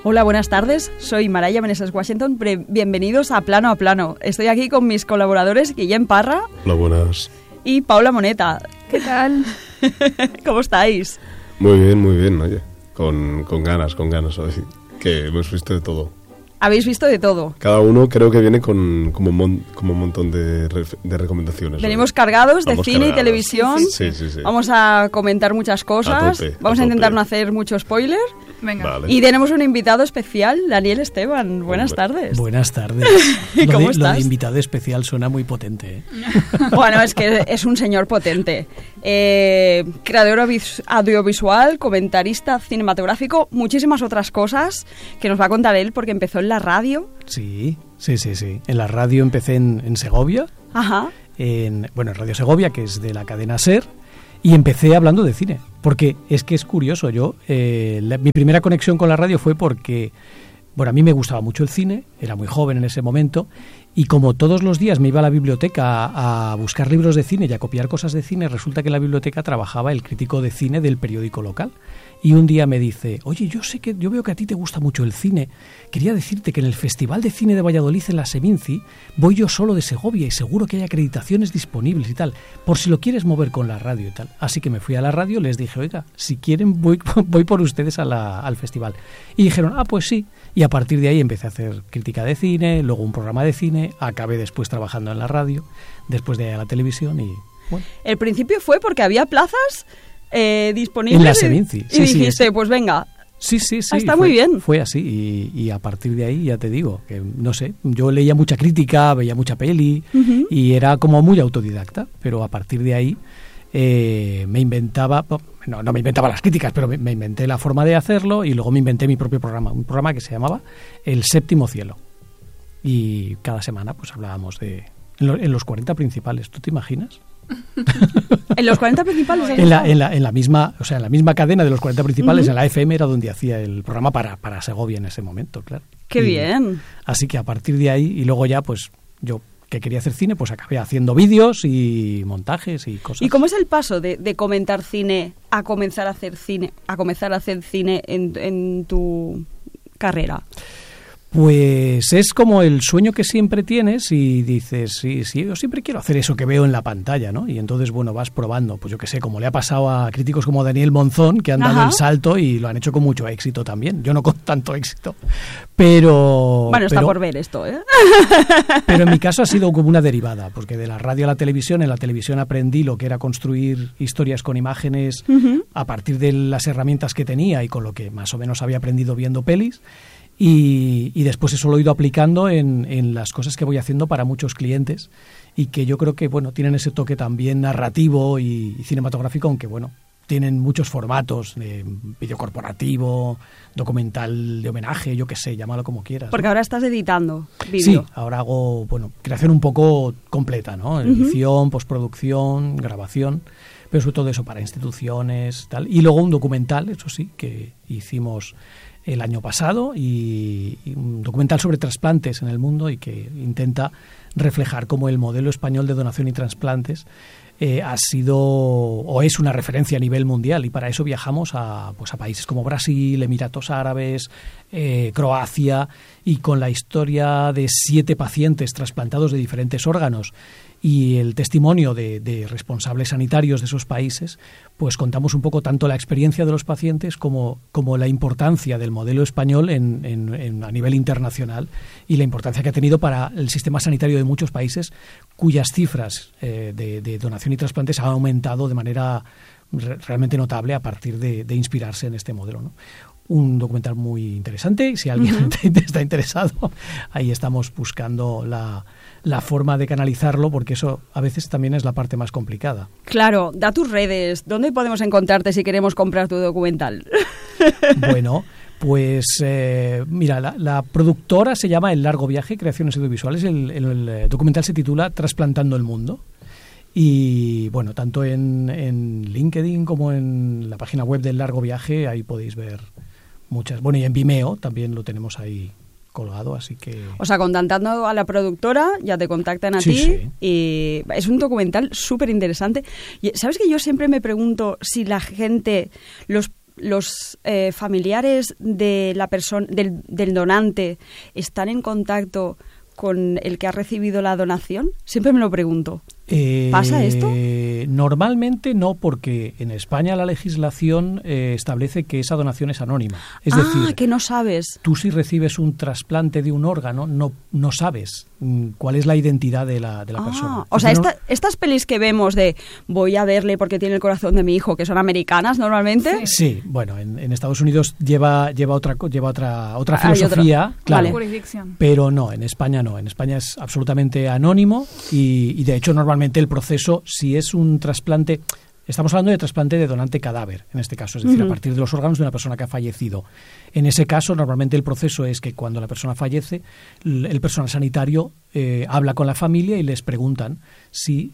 Hola, buenas tardes. Soy Maraya Meneses Washington. Bienvenidos a Plano a Plano. Estoy aquí con mis colaboradores Guillem Parra. Hola, buenas. Y Paula Moneta. ¿Qué tal? ¿Cómo estáis? Muy bien, oye. Con ganas hoy. Que hemos visto de todo. Habéis visto de todo. Cada uno creo que viene como un montón de recomendaciones. Venimos cargados de cine cargados. Y televisión. Sí. Vamos a comentar muchas cosas. Vamos a intentar no hacer mucho spoiler. Venga. Vale. Y tenemos un invitado especial, Daniel Esteban. Buenas tardes. Buenas tardes. ¿Cómo Lo estás? de invitado especial suena muy potente, ¿eh? Bueno, es que es un señor potente. Creador audiovisual, comentarista cinematográfico, muchísimas otras cosas que nos va a contar él porque empezó en la radio. Sí. En la radio empecé en Segovia. Ajá. En Radio Segovia, que es de la cadena SER. Y empecé hablando de cine, porque es que es curioso. Mi primera conexión con la radio fue porque, a mí me gustaba mucho el cine, era muy joven en ese momento, y como todos los días me iba a la biblioteca a buscar libros de cine y a copiar cosas de cine, resulta que en la biblioteca trabajaba el crítico de cine del periódico local. Y un día me dice, oye, yo veo que a ti te gusta mucho el cine. Quería decirte que en el Festival de Cine de Valladolid, en la Seminci, voy yo solo de Segovia y seguro que hay acreditaciones disponibles y tal, por si lo quieres mover con la radio y tal. Así que me fui a la radio, les dije, oiga, si quieren voy por ustedes al festival. Y dijeron, pues sí. Y a partir de ahí empecé a hacer crítica de cine, luego un programa de cine, acabé después trabajando en la radio, después de ahí a la televisión y bueno. El principio fue porque había plazas disponibles. En la Seminci. Y dijiste, pues venga. Sí. Está muy bien. Fue así y a partir de ahí ya te digo, que no sé, yo leía mucha crítica, veía mucha peli y era como muy autodidacta, pero a partir de ahí me inventaba, no me inventaba las críticas, pero me inventé la forma de hacerlo y luego me inventé mi propio programa, un programa que se llamaba El Séptimo Cielo. Y cada semana pues hablábamos en los 40 principales, ¿tú te imaginas? ¿En los 40 principales? En la misma cadena de los 40 principales, en la FM era donde hacía el programa para Segovia en ese momento, claro. ¡Qué bien! Así que a partir de ahí, y luego ya pues yo que quería hacer cine, pues acabé haciendo vídeos y montajes y cosas. ¿Y cómo es el paso de comentar cine a comenzar a hacer cine, en tu carrera? Pues es como el sueño que siempre tienes y dices, sí, yo siempre quiero hacer eso que veo en la pantalla, ¿no? Y entonces, vas probando, pues yo qué sé, como le ha pasado a críticos como Daniel Monzón, que han dado el salto y lo han hecho con mucho éxito también. Yo no con tanto éxito, pero... Bueno, está por ver esto, ¿eh? Pero en mi caso ha sido como una derivada, porque de la radio a la televisión, en la televisión aprendí lo que era construir historias con imágenes a partir de las herramientas que tenía y con lo que más o menos había aprendido viendo pelis. Y después eso lo he ido aplicando en las cosas que voy haciendo para muchos clientes y que yo creo que tienen ese toque también narrativo y cinematográfico, aunque tienen muchos formatos, vídeo corporativo, documental de homenaje, yo qué sé, llámalo como quieras. Porque ahora estás editando vídeo. Sí, ahora hago creación un poco completa, ¿no? Edición, postproducción, grabación, pero sobre todo eso para instituciones, tal. Y luego un documental, eso sí, que hicimos el año pasado y un documental sobre trasplantes en el mundo y que intenta reflejar cómo el modelo español de donación y trasplantes ha sido o es una referencia a nivel mundial y para eso viajamos a países como Brasil, Emiratos Árabes, Croacia y con la historia de 7 pacientes trasplantados de diferentes órganos y el testimonio de responsables sanitarios de esos países, pues contamos un poco tanto la experiencia de los pacientes como la importancia del modelo español a nivel internacional y la importancia que ha tenido para el sistema sanitario de muchos países cuyas cifras de donación y trasplantes han aumentado de manera realmente notable a partir de inspirarse en este modelo, ¿no? Un documental muy interesante y si alguien está interesado, ahí estamos buscando la forma de canalizarlo porque eso a veces también es la parte más complicada. Claro, da tus redes, ¿dónde podemos encontrarte si queremos comprar tu documental? Bueno, pues mira, la productora se llama El Largo Viaje, Creaciones Audiovisuales, el documental se titula Trasplantando el Mundo. Y tanto en LinkedIn como en la página web del Largo Viaje, ahí podéis ver muchas. Y en Vimeo también lo tenemos ahí colgado, así que... O sea, contactando a la productora, ya te contactan a ti. Sí. Y es un documental súper interesante. ¿Sabes que yo siempre me pregunto si la gente, los familiares de la persona del donante están en contacto con el que ha recibido la donación? Siempre me lo pregunto. ¿Pasa esto? Normalmente no, porque en España la legislación establece que esa donación es anónima. Es decir, que no sabes. Tú si recibes un trasplante de un órgano, no sabes cuál es la identidad de la persona. O sea, estas pelis que vemos de voy a verle porque tiene el corazón de mi hijo, que son americanas normalmente. Sí, bueno, en Estados Unidos lleva otra filosofía, claro, jurisdicción. Pero no, en España no. En España es absolutamente anónimo y de hecho normalmente el proceso, si es un trasplante, estamos hablando de trasplante de donante cadáver, en este caso, es decir, a partir de los órganos de una persona que ha fallecido. En ese caso, normalmente el proceso es que cuando la persona fallece, el personal sanitario habla con la familia y les preguntan si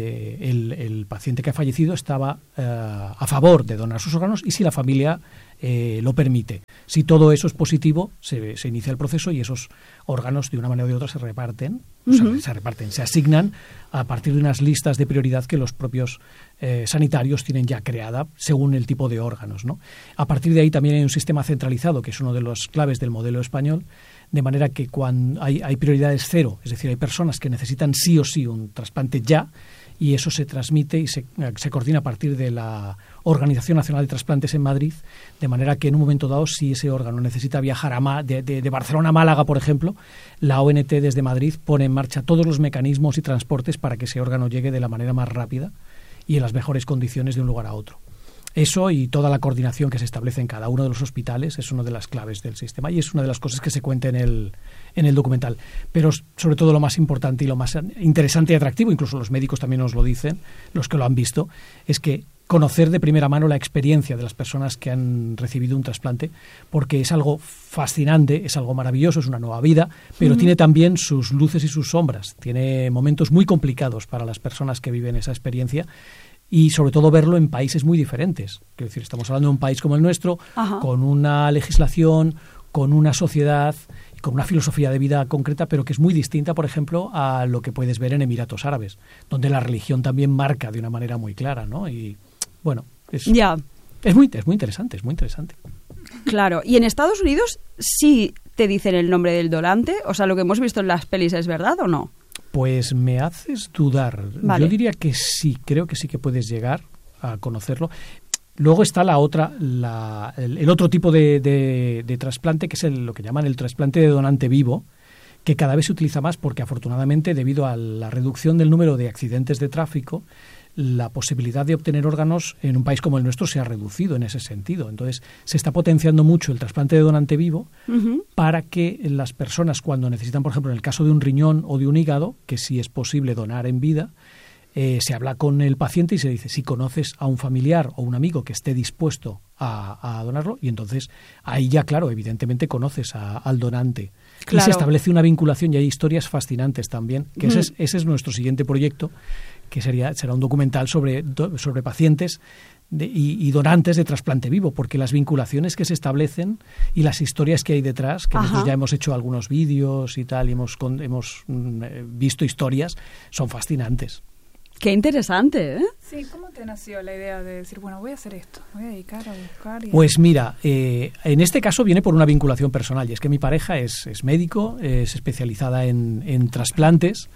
el paciente que ha fallecido estaba a favor de donar sus órganos y si la familia lo permite. Si todo eso es positivo, se inicia el proceso y esos órganos de una manera o de otra se reparten, se asignan a partir de unas listas de prioridad que los propios sanitarios tienen ya creada según el tipo de órganos, ¿no? A partir de ahí también hay un sistema centralizado, que es uno de los claves del modelo español, de manera que cuando hay prioridades cero, es decir, hay personas que necesitan sí o sí un trasplante ya, y eso se transmite y se coordina a partir de la Organización Nacional de Trasplantes en Madrid, de manera que en un momento dado, si ese órgano necesita viajar de Barcelona a Málaga, por ejemplo, la ONT desde Madrid pone en marcha todos los mecanismos y transportes para que ese órgano llegue de la manera más rápida y en las mejores condiciones de un lugar a otro. Eso y toda la coordinación que se establece en cada uno de los hospitales es una de las claves del sistema y es una de las cosas que se cuenta en el documental. Pero sobre todo lo más importante y lo más interesante y atractivo, incluso los médicos también nos lo dicen, los que lo han visto, es que conocer de primera mano la experiencia de las personas que han recibido un trasplante, porque es algo fascinante, es algo maravilloso, es una nueva vida, pero tiene también sus luces y sus sombras. Tiene momentos muy complicados para las personas que viven esa experiencia y sobre todo verlo en países muy diferentes. Quiero decir, estamos hablando de un país como el nuestro, con una legislación, con una sociedad, con una filosofía de vida concreta, pero que es muy distinta, por ejemplo, a lo que puedes ver en Emiratos Árabes, donde la religión también marca de una manera muy clara, ¿no? Y bueno, es muy interesante, es muy interesante. Claro, y en Estados Unidos sí te dicen el nombre del donante, o sea, lo que hemos visto en las pelis es verdad o no. Pues me haces dudar. Vale. Yo diría que sí, creo que sí que puedes llegar a conocerlo. Luego está el otro tipo de trasplante, que es lo que llaman el trasplante de donante vivo, que cada vez se utiliza más porque afortunadamente debido a la reducción del número de accidentes de tráfico, la posibilidad de obtener órganos en un país como el nuestro se ha reducido en ese sentido. Entonces, se está potenciando mucho el trasplante de donante vivo para que las personas, cuando necesitan, por ejemplo, en el caso de un riñón o de un hígado, que sí es posible donar en vida, se habla con el paciente y se dice si conoces a un familiar o un amigo que esté dispuesto a donarlo, y entonces ahí ya, claro, evidentemente conoces al donante. Claro. Y se establece una vinculación y hay historias fascinantes también, que ese es nuestro siguiente proyecto, que será un documental sobre pacientes y donantes de trasplante vivo, porque las vinculaciones que se establecen y las historias que hay detrás, que nosotros ya hemos hecho algunos vídeos y tal, y hemos visto historias, son fascinantes. Qué interesante, ¿eh? Sí, ¿cómo te nació la idea de decir, bueno, voy a hacer esto, me voy a dedicar a buscar? Pues mira, en este caso viene por una vinculación personal, y es que mi pareja es médico, es especializada en trasplantes,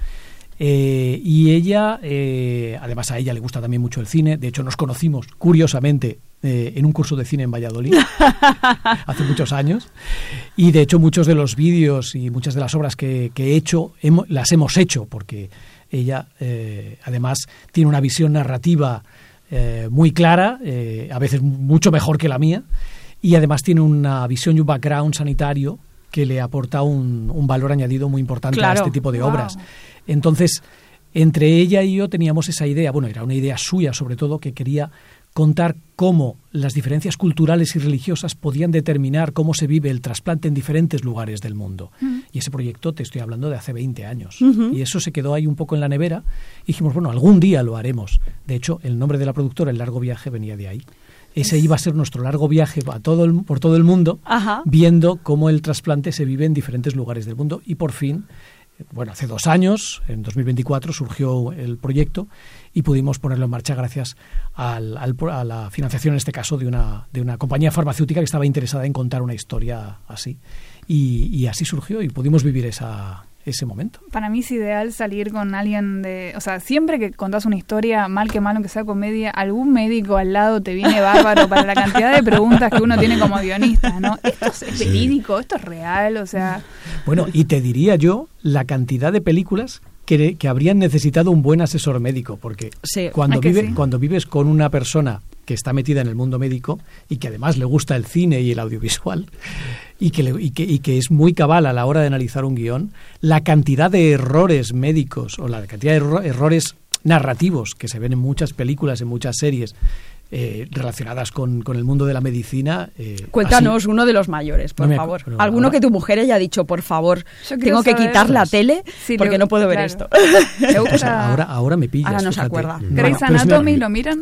y ella, además a ella le gusta también mucho el cine. De hecho nos conocimos curiosamente en un curso de cine en Valladolid hace muchos años, y de hecho muchos de los vídeos y muchas de las obras que he hecho las hemos hecho porque ella además tiene una visión narrativa muy clara, a veces mucho mejor que la mía, y además tiene una visión y un background sanitario que le aporta un valor añadido muy importante a este tipo de obras. Entonces, entre ella y yo teníamos esa idea, bueno, era una idea suya sobre todo, que quería contar cómo las diferencias culturales y religiosas podían determinar cómo se vive el trasplante en diferentes lugares del mundo. Y ese proyecto te estoy hablando de hace 20 años. Y eso se quedó ahí un poco en la nevera y dijimos, bueno, algún día lo haremos. De hecho, el nombre de la productora, El Largo Viaje, venía de ahí. Ese iba a ser nuestro largo viaje por todo el mundo, viendo cómo el trasplante se vive en diferentes lugares del mundo. Y por fin, bueno, hace 2 años, en 2024, surgió el proyecto y pudimos ponerlo en marcha gracias a la financiación, en este caso, de una compañía farmacéutica que estaba interesada en contar una historia así. Y así surgió y pudimos vivir ese momento. Para mí es ideal salir con alguien o sea, siempre que contás una historia, mal que mal, aunque sea comedia, algún médico al lado te viene bárbaro para la cantidad de preguntas que uno tiene como guionista, ¿no? ¿Esto es verídico? ¿Esto es real? O sea... Bueno, y te diría yo la cantidad de películas que habrían necesitado un buen asesor médico, porque sí, cuando vives con una persona que está metida en el mundo médico y que además le gusta el cine y el audiovisual y que es muy cabal a la hora de analizar un guión, la cantidad de errores médicos o la cantidad de errores narrativos que se ven en muchas películas, en muchas series relacionadas con el mundo de la medicina. Cuéntanos así, uno de los mayores, por favor. Alguno ahora, que tu mujer haya dicho, por favor, tengo que saber, quitar la tele porque no puedo ver esto. Pues ahora me pillas. Ahora no se fíjate. acuerda. ¿Grey's Anatomy lo miran?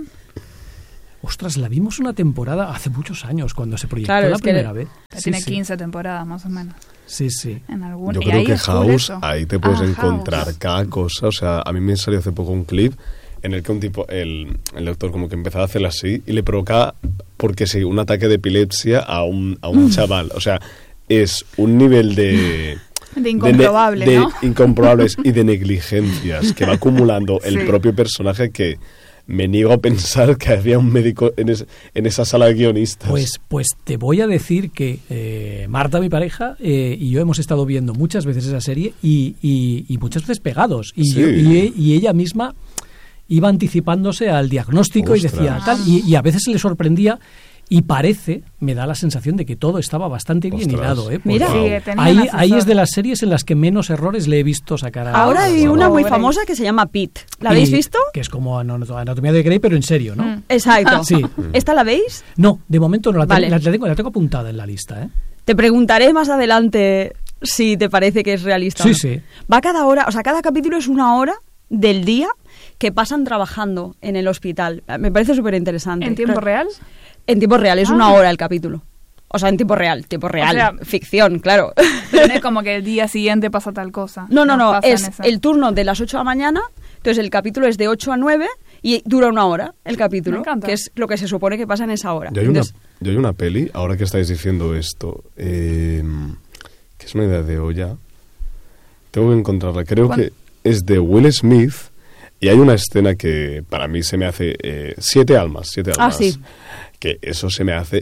Ostras, la vimos una temporada hace muchos años cuando se proyectó la primera vez. Tiene 15 temporadas más o menos. Sí, sí. Yo creo que House, ahí te puedes encontrar House. Cada cosa. O sea, a mí me salió hace poco un clip en el que un tipo, el doctor como que empezaba a hacerlo así y le provoca, porque sí, un ataque de epilepsia a un chaval. O sea, es un nivel de incomprobable, ¿no? Incomprobables y de negligencias que va acumulando el propio personaje que... Me niego a pensar que había un médico en esa sala de guionistas. Pues te voy a decir que Marta, mi pareja, y yo hemos estado viendo muchas veces esa serie y muchas veces pegados. Y ella misma iba anticipándose al diagnóstico. Ostras. Y decía tal, y a veces se le sorprendía. Y me da la sensación de que todo estaba bastante bien hilado. Mira, ahí es de las series en las que menos errores le he visto sacar a... Ahora hay una muy famosa que se llama Pete. ¿La habéis visto? Que es como Anatomía de Grey, pero en serio, ¿no? Exacto. Sí. ¿Esta la veis? No, de momento no. La tengo apuntada en la lista, ¿eh? Te preguntaré más adelante si te parece que es realista. Sí, o no. Sí. Va cada hora, o sea, cada capítulo es una hora del día que pasan trabajando en el hospital. Me parece súper interesante. ¿En tiempo real? En tiempo real, es una hora el capítulo. O sea, en tiempo real, o sea, ficción, claro. Pero no es como que el día siguiente pasa tal cosa. No, es el turno de las 8 de la mañana, entonces el capítulo es de 8 a 9 y dura una hora el capítulo, que es lo que se supone que pasa en esa hora. Yo hay una peli, ahora que estáis diciendo esto, que es una idea de olla, tengo que encontrarla, creo que es de Will Smith y hay una escena que para mí se me hace 7 almas. Ah, sí. Que eso se me hace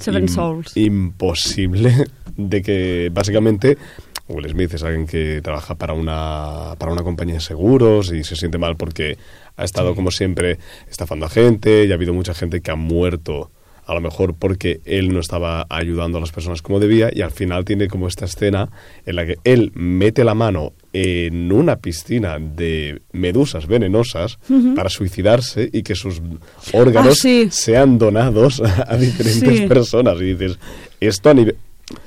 imposible de que básicamente Will Smith es alguien que trabaja para una compañía de seguros y se siente mal porque ha estado como siempre estafando a gente y ha habido mucha gente que ha muerto a lo mejor porque él no estaba ayudando a las personas como debía y al final tiene como esta escena en la que él mete la mano en una piscina de medusas venenosas para suicidarse y que sus órganos sean donados a diferentes personas. Y dices, esto a nivel...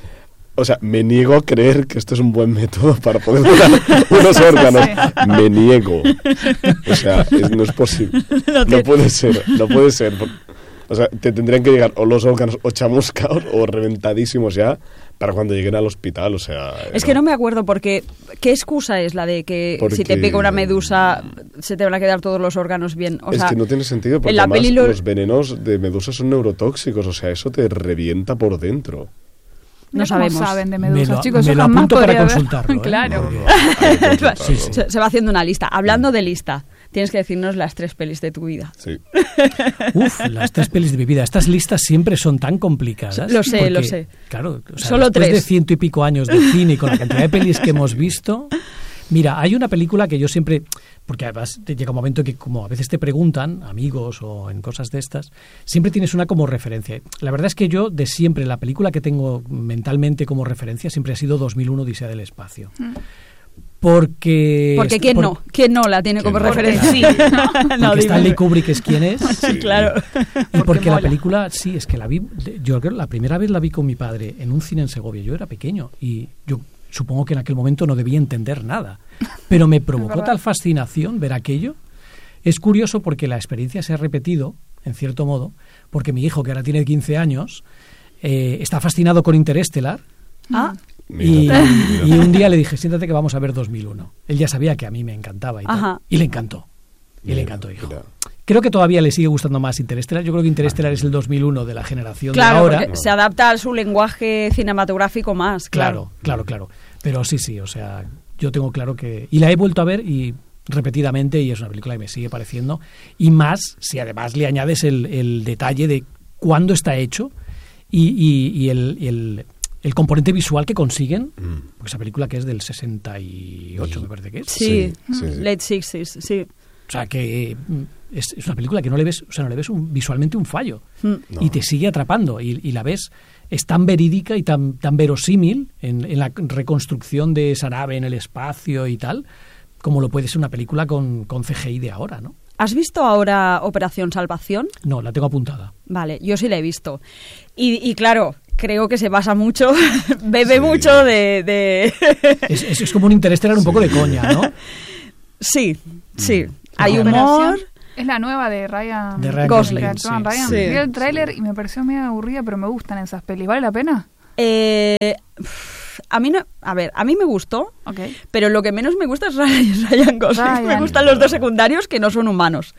O sea, me niego a creer que esto es un buen método para poder donar unos órganos. Me niego. O sea, no es posible. No puede ser. O sea, te tendrían que llegar o los órganos o chamuscados o reventadísimos ya para cuando lleguen al hospital, o sea... Es que no me acuerdo porque... ¿Qué excusa es la de que si te pica una medusa se te van a quedar todos los órganos bien? O sea, que no tiene sentido porque además los venenos de medusa son neurotóxicos, o sea, eso te revienta por dentro. No sabemos. Saben de medusas, chicos. Me lo apunto para consultarlo. Claro. Se va haciendo una lista. Hablando de lista, tienes que decirnos las 3 pelis de tu vida. Sí. Las 3 pelis de mi vida. Estas listas siempre son tan complicadas. Lo sé. Claro, o sea, solo 3. Después de 100 y pico años de cine y con la cantidad de pelis que hemos visto... Mira, hay una película que yo siempre... Porque además llega un momento que como a veces te preguntan, amigos o en cosas de estas, siempre tienes una como referencia. La verdad es que yo de siempre, la película que tengo mentalmente como referencia siempre ha sido 2001 Odisea del Espacio. Porque ¿quién no la tiene como referencia? Sí, porque Stanley Kubrick es quien es. Sí, claro. Y porque la película, es que la vi, yo creo que la primera vez la vi con mi padre en un cine en Segovia. Yo era pequeño y yo supongo que en aquel momento no debía entender nada, pero me provocó tal fascinación ver aquello. Es curioso porque la experiencia se ha repetido, en cierto modo, porque mi hijo, que ahora tiene 15 años, está fascinado con Interestelar. Y un día le dije, siéntate que vamos a ver 2001. Él ya sabía que a mí me encantaba y le encantó. Y le encantó, hijo. Mira. Creo que todavía le sigue gustando más Interestelar. Yo creo que Interestelar es el 2001 de la generación de Claro, ahora. porque se adapta a su lenguaje cinematográfico más. Claro. Pero sí, o sea, yo tengo claro que... Y la he vuelto a ver y repetidamente, y es una película que me sigue pareciendo. Y más, si además le añades el detalle de cuándo está hecho y el componente visual que consiguen, porque esa película que es del 68, me parece que es. Sí, Sí. late 60s, sí. O sea, que es una película que no le ves visualmente un fallo. No. Y te sigue atrapando. Y la ves, es tan verídica y tan verosímil en la reconstrucción de esa nave en el espacio y tal, como lo puede ser una película con CGI de ahora, ¿no? ¿Has visto ahora Operación Salvación? No, la tengo apuntada. Vale, yo sí la he visto. Y claro, creo que se basa mucho, bebe mucho de... Es como un Interestelar un poco de coña, ¿no? Sí. Hay Operación humor. Es la nueva de Ryan Gosling, que actúa en sí. Ryan. Sí. Vi el tráiler y me pareció medio aburrida, pero me gustan esas pelis. ¿Vale la pena? A mí no, a ver, a mí me gustó, Ok. pero lo que menos me gusta es Ryan Gosling. Ryan. Me gustan los dos secundarios que no son humanos.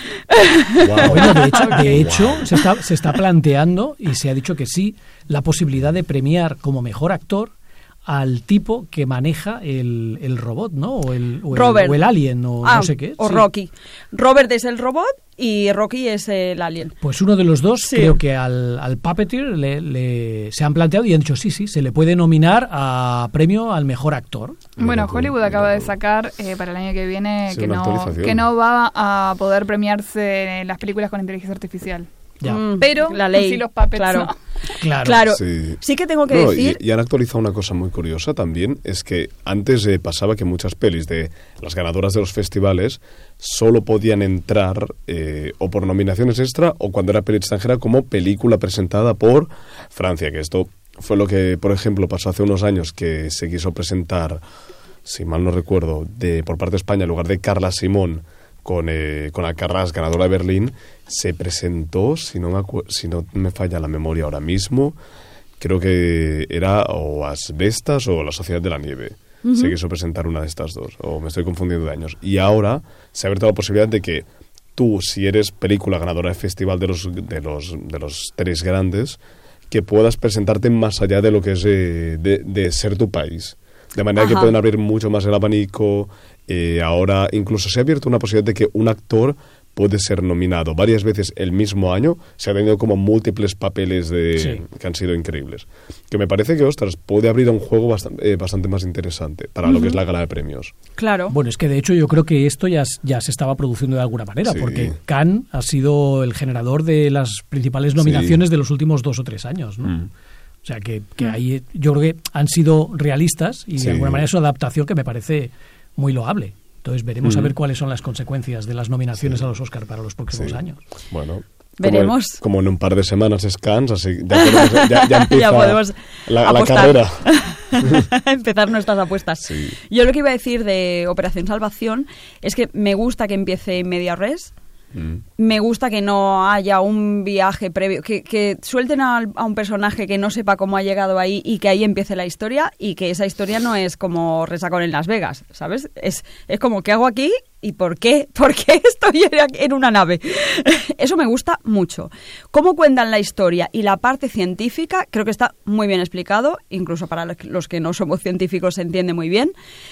Guau. Bueno, de hecho se está planteando, y se ha dicho que sí, la posibilidad de premiar como mejor actor al tipo que maneja el robot, ¿no? O el alien, o no sé qué. O sí. Rocky. Robert es el robot y Rocky es el alien. Pues uno de los dos, Sí. creo que al Puppeteer se han planteado y han dicho sí, se le puede nominar a premio al mejor actor. Bueno, Mira tú, Hollywood acaba de mira tú. sacar para el año que viene Sí, que una no, actualización. que no va a poder premiarse en las películas con inteligencia artificial. Ya. Pero la ley, sí los puppets claro. no. Claro. Sí que tengo que No, decir... y han actualizado una cosa muy curiosa también, es que antes pasaba que muchas pelis de las ganadoras de los festivales solo podían entrar o por nominaciones extra o cuando era peli extranjera como película presentada por Francia, que esto fue lo que, por ejemplo, pasó hace unos años que se quiso presentar, si mal no recuerdo, por parte de España en lugar de Carla Simón con Alcarràs, ganadora de Berlín, se presentó, si no me falla la memoria ahora mismo, creo que era o Asbestas o La Sociedad de la Nieve. Se quiso presentar una de estas dos, o me estoy confundiendo de años. Y ahora se ha abierto la posibilidad de que tú, si eres película ganadora de festival de los tres grandes, que puedas presentarte más allá de lo que es de ser tu país. De manera que Ajá. pueden abrir mucho más el abanico. Ahora incluso se ha abierto una posibilidad de que un actor puede ser nominado varias veces el mismo año. Se ha tenido como múltiples papeles Sí. que han sido increíbles. Que me parece que, ostras, puede abrir un juego bastante más interesante para lo que es la gala de premios. Claro. Bueno, es que de hecho yo creo que esto ya se estaba produciendo de alguna manera, Sí. porque Cannes ha sido el generador de las principales nominaciones de los últimos 2 o 3 años, ¿no? O sea, que ahí yo creo que han sido realistas y Sí. de alguna manera es una adaptación que me parece muy loable. Entonces veremos a ver cuáles son las consecuencias de las nominaciones a los Oscar para los próximos Sí. años. Bueno, Veremos. Como en un par de semanas es Cannes, así ya empieza Ya podemos la apostar. carrera. Empezar nuestras apuestas. Sí. Yo lo que iba a decir de Operación Salvación es que me gusta que empiece en media res. Me gusta que no haya un viaje previo, que suelten a un personaje que no sepa cómo ha llegado ahí y que ahí empiece la historia, y que esa historia no es como Resacón en Las Vegas, ¿sabes? Es como, ¿qué hago aquí? ¿Y por qué? ¿Por qué estoy en una nave? Eso me gusta mucho. Cómo cuentan la historia y la parte científica, creo que está muy bien explicado, incluso para los que no somos científicos se entiende muy bien.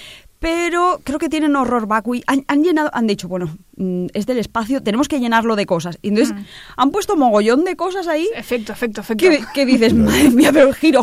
Pero creo que tienen horror vacui. Han dicho, bueno, es del espacio, tenemos que llenarlo de cosas. Y entonces han puesto mogollón de cosas ahí Efecto. que dices, madre mía, pero giro.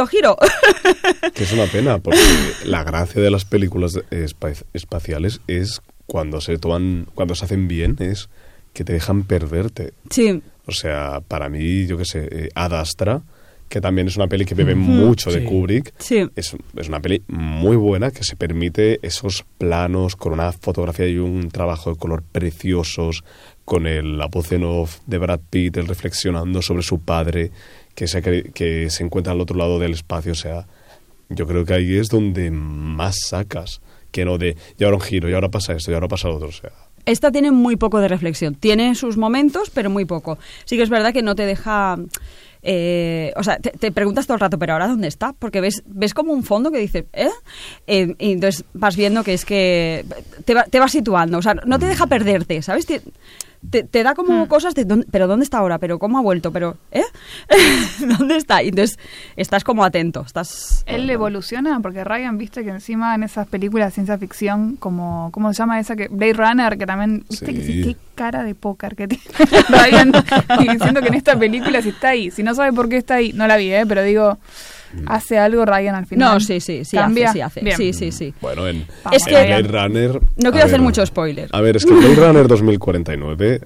Que es una pena, porque la gracia de las películas espaciales es cuando se hacen bien, es que te dejan perderte. Sí, O sea, para mí, yo qué sé, Ad Astra, que también es una peli que bebe mucho de Sí. Kubrick, sí. es una peli muy buena que se permite esos planos con una fotografía y un trabajo de color preciosos, con la voz en off de Brad Pitt, él reflexionando sobre su padre, que se encuentra al otro lado del espacio. O sea, yo creo que ahí es donde más sacas, que no de, y ahora un giro, y ahora pasa esto, y ahora pasa lo otro. O sea, Esta tiene muy poco de reflexión. Tiene sus momentos, pero muy poco. Sí que es verdad que no te deja... o sea, te preguntas todo el rato, pero ¿ahora dónde está? Porque ves como un fondo que dice, y entonces vas viendo que es que te va situando, o sea, no te deja perderte, ¿sabes? Te da como cosas de, ¿pero dónde está ahora? ¿Pero cómo ha vuelto? ¿Pero, dónde está? Y entonces estás como atento. Él evoluciona, porque Ryan, viste que encima en esas películas de ciencia ficción, como, ¿cómo se llama esa? Que Blade Runner, que también, viste que sí, qué cara de póker que tiene Ryan, diciendo que en esta película si está ahí, si no sabe por qué está ahí, no la vi, pero digo... ¿Hace algo Ryan al final? No, sí, ¿Cambia? hace. Bien. Sí. Bueno, en Blade Runner... No quiero hacer mucho spoiler. A ver, es que Blade Runner 2049...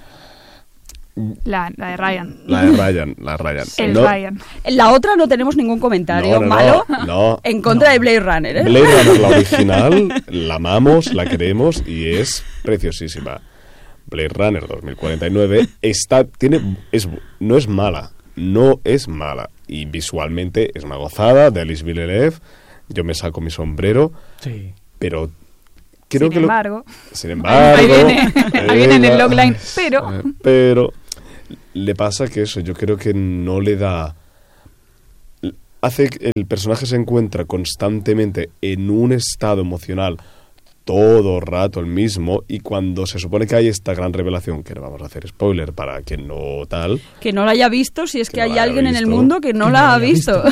La de Ryan. La de Ryan. Ryan. En la otra no tenemos ningún comentario malo en contra de Blade Runner, ¿eh? Blade Runner, la original, la amamos, la queremos y es preciosísima. Blade Runner 2049 no es mala. Y visualmente es una gozada, de Denis Villeneuve. Yo me saco mi sombrero. Sí. Pero creo Sin embargo, ahí viene en el logline. Pero le pasa que eso, yo creo que no le da... Hace que el personaje se encuentra constantemente en un estado emocional todo rato el mismo, y cuando se supone que hay esta gran revelación, que no vamos a hacer spoiler para quien no tal... Que no la haya visto, si es que no hay alguien en el mundo que no la ha visto.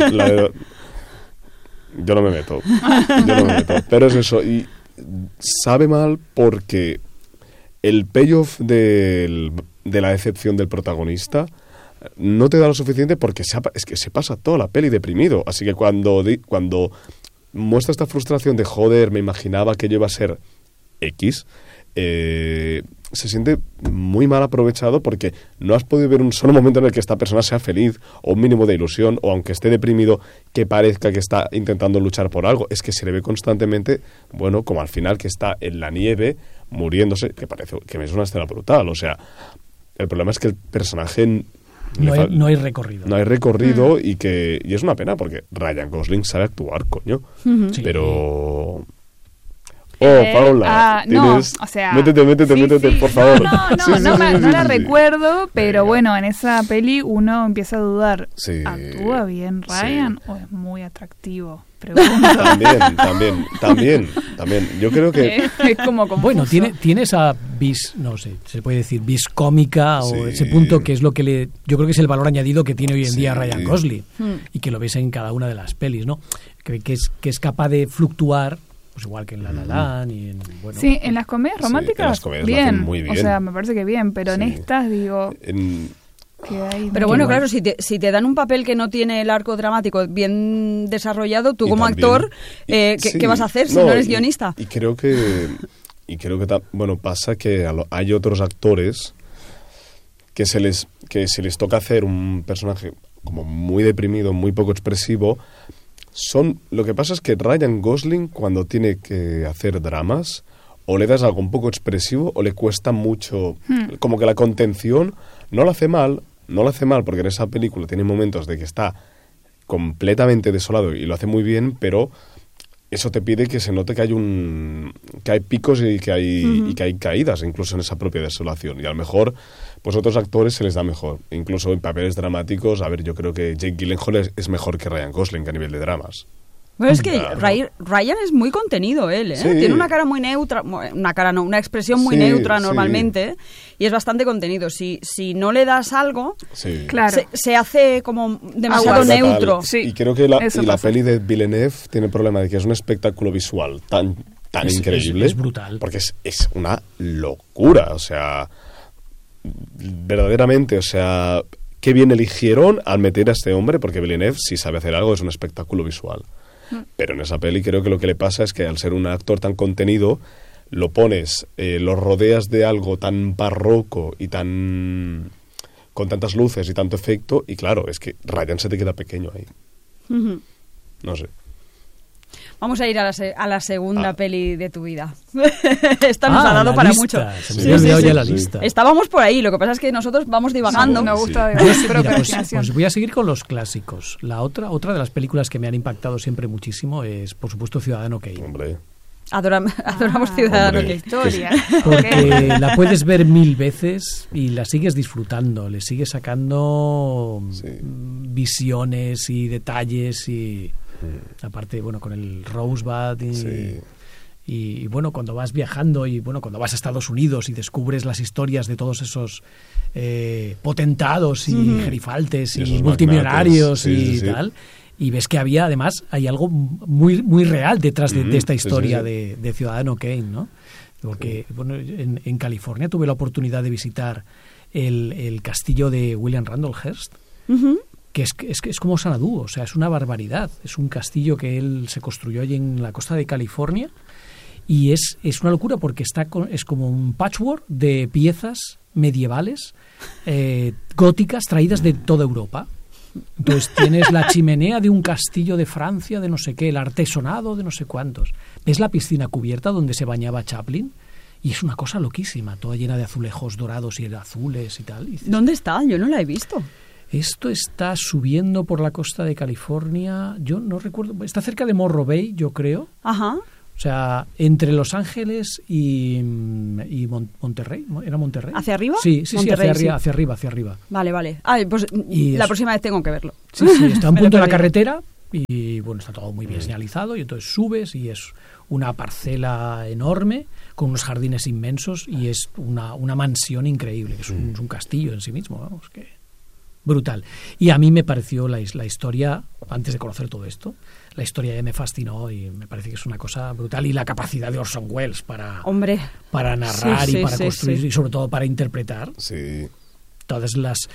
Yo no me meto. Pero es eso, y sabe mal porque el payoff de la decepción del protagonista no te da lo suficiente, porque es que se pasa toda la peli deprimido. Así que cuando muestra esta frustración de joder, me imaginaba que yo iba a ser X, se siente muy mal aprovechado, porque no has podido ver un solo momento en el que esta persona sea feliz, o un mínimo de ilusión, o aunque esté deprimido, que parezca que está intentando luchar por algo. Es que se le ve constantemente, bueno, como al final, que está en la nieve muriéndose, que parece que es una escena brutal. O sea, el problema es que el personaje... No hay recorrido. No hay recorrido, y es una pena, porque Ryan Gosling sabe actuar, coño. Sí. Pero... Paula, no, o sea... Métete, por favor. No la recuerdo, pero bueno, en esa peli uno empieza a dudar. Sí. ¿Actúa bien Ryan o es muy atractivo? También. Yo creo que... Es como confuso. Bueno, tiene esa no sé, se puede decir vis cómica, o ese punto que es lo que yo creo que es el valor añadido que tiene hoy en día Ryan Gosling, y que lo ves en cada una de las pelis, ¿no? Que es capaz de fluctuar, pues igual que en La La Land y en... Bueno, sí, en las comedias románticas, en las comedias bien. Muy bien. O sea, me parece que bien, pero en estas digo... Pero bueno, claro, si te dan un papel que no tiene el arco dramático bien desarrollado, tú como actor, ¿qué vas a hacer si no eres guionista? Y creo que pasa que hay otros actores que se les toca hacer un personaje como muy deprimido, muy poco expresivo. Lo que pasa es que Ryan Gosling, cuando tiene que hacer dramas, o le das algo un poco expresivo o le cuesta mucho, como que la contención no lo hace mal, porque en esa película tiene momentos de que está completamente desolado y lo hace muy bien, pero eso te pide que se note que hay picos y que hay caídas incluso en esa propia desolación, y a lo mejor pues otros actores se les da mejor, incluso en papeles dramáticos. A ver, yo creo que Jake Gyllenhaal es mejor que Ryan Gosling a nivel de dramas. Bueno, es que Ryan es muy contenido, él, ¿eh? Sí. Tiene una cara muy neutra, una expresión muy neutra normalmente, y es bastante contenido. Si no le das algo, claro, se hace como demasiado neutro. Sí. Y creo que la peli de Villeneuve tiene el problema de que es un espectáculo visual tan increíble. Es brutal. Porque es una locura, o sea, verdaderamente, o sea, qué bien eligieron al meter a este hombre, porque Villeneuve, si sabe hacer algo, es un espectáculo visual. Pero en esa peli creo que lo que le pasa es que al ser un actor tan contenido, lo pones, lo rodeas de algo tan barroco y con tantas luces y tanto efecto, y claro, es que Ryan se te queda pequeño ahí. No sé. Vamos a ir a la segunda peli de tu vida. Esta nos ha dado para mucho. La lista. Estábamos por ahí, lo que pasa es que nosotros vamos divagando. Me gusta pues voy a seguir con los clásicos. Otra de las películas que me han impactado siempre muchísimo es, por supuesto, Ciudadano Kane. Hombre. Adoramos Ciudadano Hombre, Kane. Historia. Porque la puedes ver 1000 veces y la sigues disfrutando, le sigues sacando visiones y detalles y aparte, bueno, con el Rosebud y bueno, cuando vas viajando y bueno, cuando vas a Estados Unidos y descubres las historias de todos esos potentados y gerifaltes y esos multimillonarios magnates, tal, y ves que hay algo muy muy real detrás de esta historia de Ciudadano Kane, ¿no? Porque bueno, en California tuve la oportunidad de visitar el castillo de William Randolph Hearst, que es como Xanadu, o sea, es una barbaridad. Es un castillo que él se construyó allí en la costa de California y es una locura porque es como un patchwork de piezas medievales góticas traídas de toda Europa. Entonces tienes la chimenea de un castillo de Francia, de no sé qué, el artesonado de no sé cuántos. Ves la piscina cubierta donde se bañaba Chaplin y es una cosa loquísima, toda llena de azulejos dorados y azules y tal. Y dices, ¿Dónde está? Yo no la he visto. esto está subiendo por la costa de California, yo no recuerdo, está cerca de Morro Bay, yo creo. Ajá. O sea, entre Los Ángeles y Monterrey, ¿era Monterrey? ¿Hacia arriba? Sí, Monterrey, hacia arriba. Vale. Pues Y la es- próxima vez tengo que verlo. Sí, está a un Me lo he punto de la perdido. carretera y bueno, está todo muy bien señalizado y entonces subes y es una parcela enorme con unos jardines inmensos y es una mansión increíble, que es un castillo en sí mismo, vamos, que brutal. Y a mí me pareció la historia, antes de conocer todo esto, la historia ya me fascinó y me parece que es una cosa brutal y la capacidad de Orson Welles para narrar y para construir y sobre todo para interpretar. Sí. Todos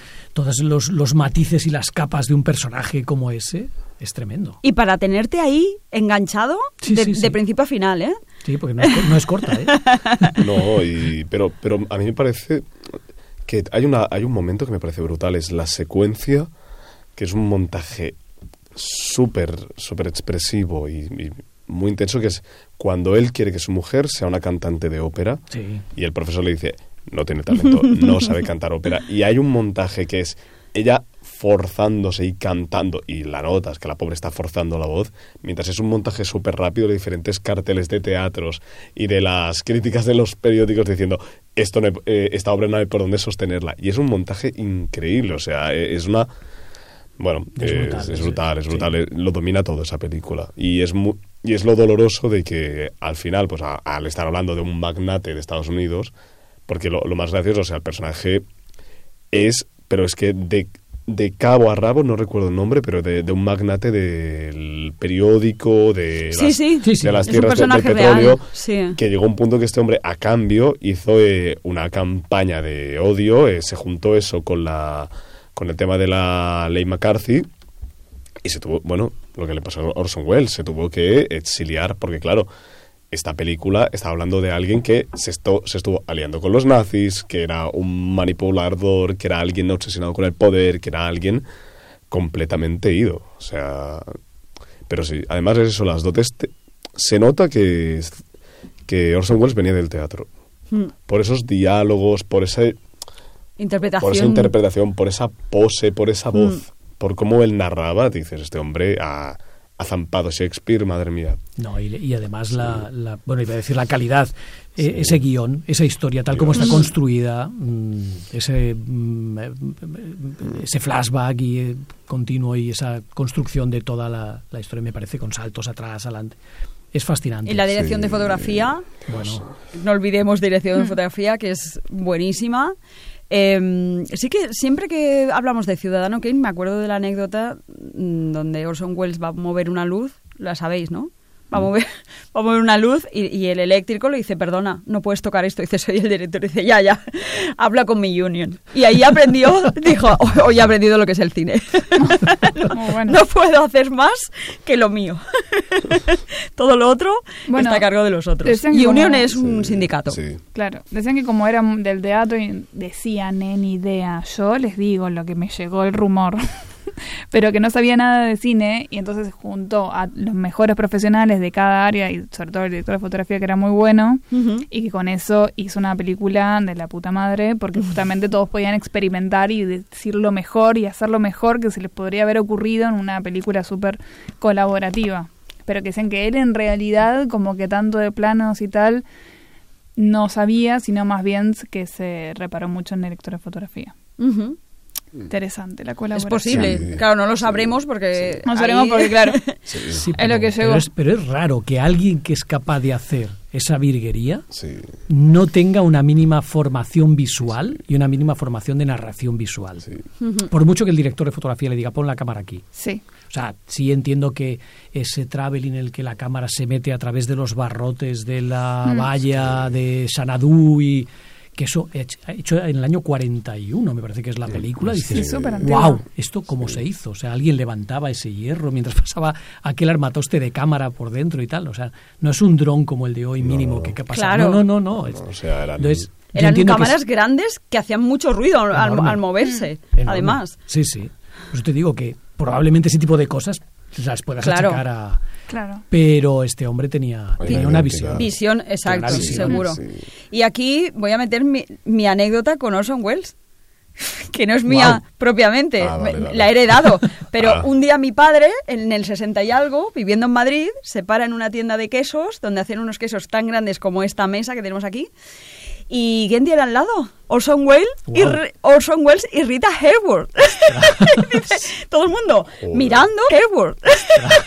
los matices y las capas de un personaje como ese es tremendo. Y para tenerte ahí enganchado Sí. de principio a final, ¿eh? Sí, porque no es corta, ¿eh? No, pero a mí me parece que hay un momento que me parece brutal, es la secuencia, que es un montaje súper expresivo y muy intenso, que es cuando él quiere que su mujer sea una cantante de ópera y el profesor le dice, no tiene talento, no sabe cantar ópera, y hay un montaje que es ella forzándose y cantando, y la nota es que la pobre está forzando la voz, mientras es un montaje súper rápido de diferentes carteles de teatros y de las críticas de los periódicos diciendo esta obra no hay por dónde sostenerla, y es un montaje increíble, o sea, es una... Bueno, es brutal, lo domina todo esa película, y es lo doloroso de que al final, pues al estar hablando de un magnate de Estados Unidos, porque lo más gracioso, o sea, el personaje pero es que de cabo a rabo, no recuerdo el nombre, pero de un magnate del periódico, de las tierras de petróleo, que llegó a un punto que este hombre, a cambio, hizo una campaña de odio, se juntó eso con el tema de la ley McCarthy, y lo que le pasó a Orson Welles, se tuvo que exiliar, porque claro, esta película está hablando de alguien que se estuvo aliando con los nazis, que era un manipulador, que era alguien obsesionado con el poder, que era alguien completamente ido. O sea, pero sí, además es eso, las dotes, se nota que Orson Welles venía del teatro. Por esos diálogos, por esa interpretación, por esa pose, por esa voz, por cómo él narraba, dices, este hombre ha zampado Shakespeare, madre mía. No, y además iba a decir la calidad, ese guión, esa historia, tal como está construida, ese flashback y continuo y esa construcción de toda la historia, me parece, con saltos atrás, adelante. Es fascinante. Y la dirección de fotografía, no olvidemos dirección de fotografía, que es buenísima. Sí que siempre que hablamos de Ciudadano Kane me acuerdo de la anécdota donde Orson Welles va a mover una luz, la sabéis, ¿no? Va a mover una luz y el eléctrico le dice, perdona, no puedes tocar esto. Dice, soy el director. Dice, ya, habla con mi union. Y ahí dijo, hoy he aprendido lo que es el cine. No puedo hacer más que lo mío. Todo lo otro está a cargo de los otros. Y union es un sindicato. Sí. Claro, decían que como era del teatro, y decían, ni idea, yo les digo lo que me llegó el rumor, pero que no sabía nada de cine, y entonces juntó a los mejores profesionales de cada área, y sobre todo el director de fotografía, que era muy bueno, y que con eso hizo una película de la puta madre, porque justamente todos podían experimentar y decir lo mejor y hacer lo mejor que se les podría haber ocurrido en una película súper colaborativa. pero que dicen que él en realidad, como que tanto de planos y tal, no sabía, sino más bien que se reparó mucho en electrofotografía. Ujú. Interesante la Es colaboración. posible. Sí. Claro, no lo sabremos porque... No sabemos ahí- porque, claro, Sí, es lo que llegó. pero es raro que alguien que es capaz de hacer esa virguería Sí. no tenga una mínima formación visual y una mínima formación de narración visual. Sí. Por mucho que el director de fotografía le diga, pon la cámara aquí. Sí. O sea, sí entiendo que ese traveling en el que la cámara se mete a través de los barrotes de la valla de Sanadú y que eso hecho en el año 41, me parece que es la película, Sí, dices, súper antigua. wow, ¿esto cómo se hizo? O sea, alguien levantaba ese hierro mientras pasaba aquel armatoste de cámara por dentro y tal. O sea, no es un dron como el de hoy mínimo que pasa. Claro. No. O sea, eran... Entonces, yo Eran entiendo que cámaras es grandes que hacían mucho ruido enorme. al moverse, enorme. además. Sí. Por eso te digo que probablemente ese tipo de cosas las puedas Claro. achacar a... Claro. Pero este hombre tenía Obviamente, una visión. claro. Visión, exacto, Una visión. seguro. Sí. Y aquí voy a meter mi anécdota con Orson Welles, que no es mía Guau. propiamente, Vale. la he heredado. Pero Ah. un día mi padre, en el 60 y algo, viviendo en Madrid, se para en una tienda de quesos, donde hacían unos quesos tan grandes como esta mesa que tenemos aquí. ¿Y quién tiene al lado? Orson Welles, Wow. y Rita Hayworth. Dice, todo el mundo Joder. mirando Hayworth.